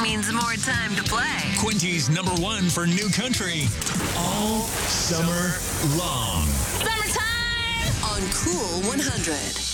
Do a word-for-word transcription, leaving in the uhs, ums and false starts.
means more time to play. Quinty's number one for new country. All summer long. Summertime! On Cool one hundred.